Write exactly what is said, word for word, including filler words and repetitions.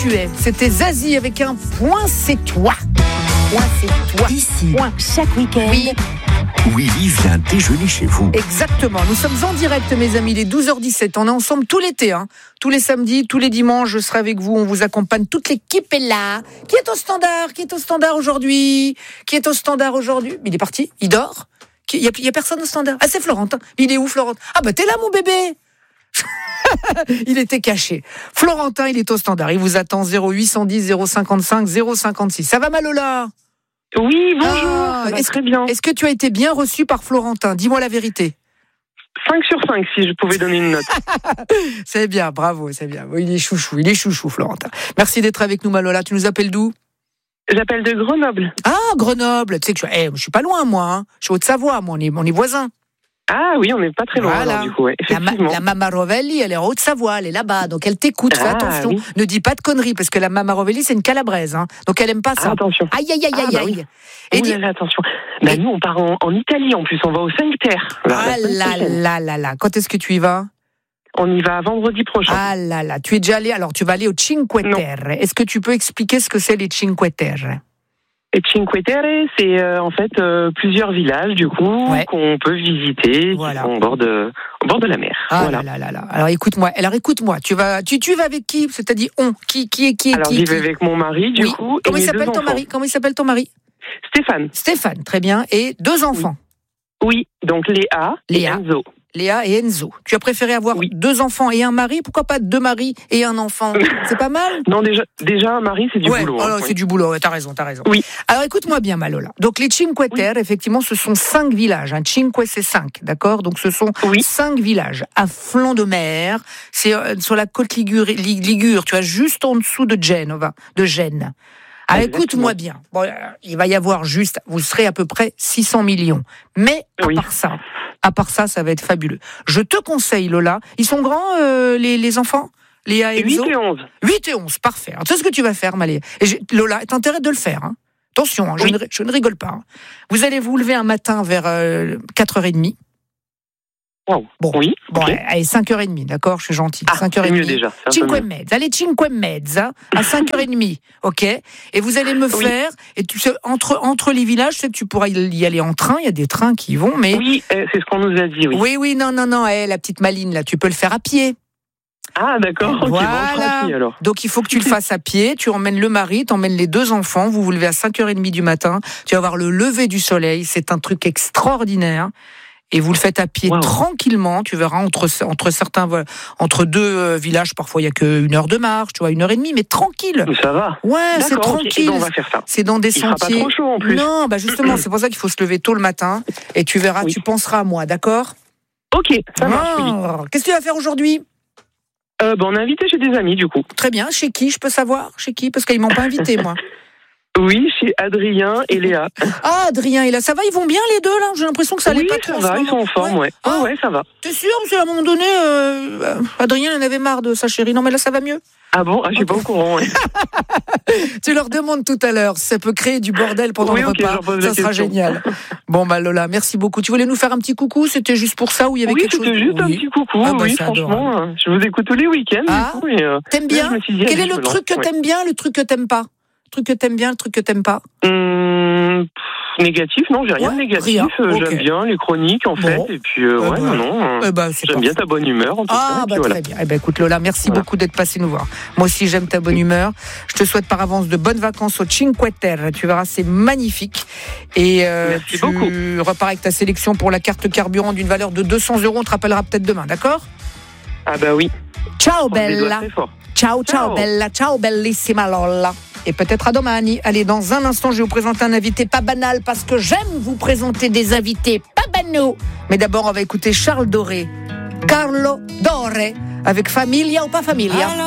tu es. C'était Zazie avec un point, c'est toi. Point, c'est toi. Ici, Point. chaque week-end. Oui. Willy vient déjeuner chez vous. Exactement. Nous sommes en direct, mes amis, les douze heures dix-sept. On est ensemble tout l'été, hein. Tous les samedis, tous les dimanches, je serai avec vous. On vous accompagne. Toute l'équipe est là. Qui est au standard Qui est au standard aujourd'hui Qui est au standard aujourd'hui Il est parti Il dort Il n'y a, a personne au standard. Ah, c'est Florentin. Il est où, Florentin? Ah, bah, t'es là, mon bébé. Il était caché. Florentin, il est au standard. Il vous attend zéro huit cent dix zéro cinquante-cinq zéro cinquante-six. Ça va, Malola? Oui, bonjour, Ah, ça va est-ce, très bien. Est-ce que tu as été bien reçu par Florentin? Dis-moi la vérité. cinq sur cinq, si je pouvais donner une note. C'est bien, bravo, c'est bien. Il est chouchou, il est chouchou, Florentin. Merci d'être avec nous, Malola. Tu nous appelles d'où? J'appelle de Grenoble. Ah, Grenoble. Tu sais que je, eh, je suis pas loin, moi. Hein. Je suis Haute-Savoie, moi. On est, on est voisins. Ah oui, on n'est pas très loin, Voilà. alors, du coup, ouais, La, ma- effectivement. la Mama Rovelli, elle est en Haute-Savoie, elle est là-bas, donc elle t'écoute. Fais Ah, attention, oui. ne dis pas de conneries, parce que la Mama Rovelli, c'est une calabraise, hein, donc elle aime pas ça. Ah, attention. Aïe, aïe, aïe, Ah, aïe, bah aïe. oui. Et Ouh dis- là là, attention. Bah, nous, on part en, en Italie, en plus. On va au Cinque-Terre. là, la Ah semaine là prochaine. là là là, quand est-ce que tu y vas? On y va vendredi prochain. Ah là là, tu es déjà allé, alors tu vas aller au Cinque Non. Terre. Est-ce que tu peux expliquer ce que c'est les Cinque Terre? Et Cinque Terre, c'est euh, en fait euh, plusieurs villages, du coup, Ouais. qu'on peut visiter, Voilà. qui sont au bord de, au bord de la mer. Ah voilà. là là là là. Alors écoute-moi, alors écoute-moi, tu vas, tu, tu vas avec qui? C'est-à-dire on, qui, qui est qui est Alors, qui, j'y qui vais avec mon mari, du Oui. coup, Comment et il mes s'appelle deux ton enfants. mari? Comment il s'appelle ton mari? Stéphane. Stéphane, très bien, et deux enfants. Oui, donc Léa, Léa. et Enzo. Léa et Enzo. Tu as préféré avoir Oui. deux enfants et un mari? Pourquoi pas deux maris et un enfant? C'est pas mal? Non, déjà, déjà un mari, c'est du ouais, boulot. oh hein, là, oui. c'est du boulot, ouais, t'as raison, t'as raison. Oui. Alors écoute-moi bien, Malola. Donc les Cinque Terre, effectivement, ce sont cinq villages. Hein. Cinque, c'est cinq, d'accord? Donc ce sont Oui. cinq villages à flanc de mer. C'est euh, sur la côte Ligure, Lig- Ligure, tu vois, juste en dessous de Genova, de Gênes. Ah, Exactement. écoute-moi bien. Bon, euh, il va y avoir juste, vous serez à peu près six cents millions. Mais à Oui. part ça, à part ça, ça va être fabuleux. Je te conseille, Lola. Ils sont grands, euh, les, les enfants? Léa et huit Enzo? et onze. huit et onze, parfait. Alors, tu sais ce que tu vas faire, Malé. Et j'ai- Lola, t'as intérêt de le faire. Hein. Attention, hein, je, Oui. ne, je ne rigole pas. Hein. Vous allez vous lever un matin vers euh, quatre heures trente. Wow. Bon. Oui. Bon, ok. allez, cinq heures trente, d'accord? Je suis gentil. Ah, cinq heures c'est trente. mieux déjà. c'est un peu Cinque mieux. mezza, allez, cinque mezza, à cinq heures trente, ok? Et vous allez me Oui. faire, et tu sais, entre, entre les villages, je sais que tu pourras y aller en train, il y a des trains qui y vont, mais. Oui, euh, c'est ce qu'on nous a dit, oui. oui, oui, non, non, non, eh, la petite maline, là, tu peux le faire à pied. Ah, d'accord. Ok, bon, Voilà. tranquille, alors. Donc il faut que tu le fasses à pied, tu emmènes le mari, tu emmènes les deux enfants, vous vous levez à cinq heures trente du matin, tu vas voir le lever du soleil, c'est un truc extraordinaire. Et vous le faites à pied Wow. tranquillement, tu verras, entre, entre certains, voilà, entre deux euh, villages, parfois il y a qu'une heure de marche, tu vois, une heure et demie, mais tranquille. Mais ça va. Ouais, c'est D'accord, ok. tranquille. Eh ben, on va faire ça. C'est dans des Il fera pas sentiers. trop chaud, en plus. Non, bah justement, c'est pour ça qu'il faut se lever tôt le matin, et tu verras, Oui. tu penseras à moi, d'accord? Ok, ça marche, oui. Ah, qu'est-ce que tu vas faire aujourd'hui? Euh, ben, on est invité chez des amis, du coup. Très bien, chez qui, je peux savoir? Chez qui? Parce qu'ils m'ont pas invité, moi. Oui, chez Adrien et Léa. Ah, Adrien et là, ça va, ils vont bien les deux là? J'ai l'impression que ça allait oui, pas ça trop. en va, ce ils sont moment. en forme, ouais. Ah. Ouais, ouais, ça va. T'es sûr? Parce qu'à un moment donné, euh, Adrien en avait marre de sa chérie. Non, mais là, ça va mieux. Ah bon, ah, je suis pas au courant, ouais. Tu leur demandes tout à l'heure si ça peut créer du bordel pendant Oui, le ok, je repas. leur pose Ça la sera question. génial. Bon, bah Lola, merci beaucoup. Tu voulais nous faire un petit coucou? C'était juste pour ça ou il y avait Oui, quelque chose? c'était juste un Oui. petit coucou, Ah, bah, oui, c'est franchement. euh, Je vous écoute tous les week-ends, Ah. du coup, et, euh, T'aimes là, bien? je me suis dit, Quel allez, est je le me truc que lance, t'aimes bien, le truc que t'aimes pas? Le truc que t'aimes bien, le truc que t'aimes pas? ouais. Hum, pff, négatif, non, j'ai rien Ouais, de négatif. rien, euh, ok. J'aime bien les chroniques, en fait, Bon. et puis, euh, Eh ouais, ben, non, non. euh, Eh ben, c'est J'aime parfait. bien ta bonne humeur, en tout Ah, cas. et bah puis voilà. très bien. Eh ben, écoute, Lola, merci Voilà. beaucoup d'être passé nous voir. Moi aussi, j'aime ta bonne humeur. Je te souhaite par avance de bonnes vacances au Cinque Terre. Tu verras, c'est magnifique. Et euh, Merci tu beaucoup. repars avec ta sélection pour la carte carburant d'une valeur de deux cents euros. On te rappellera peut-être demain, d'accord? Ah bah oui. Ciao, On se dédoit bella. très fort. Ciao, ciao, Ciao. bella. Ciao, bellissima Lola. Et peut-être à domani. Allez, dans un instant, je vais vous présenter un invité pas banal parce que j'aime vous présenter des invités pas banaux. Mais d'abord, on va écouter Charles Doré. Carlo Doré avec Familia ou pas Familia.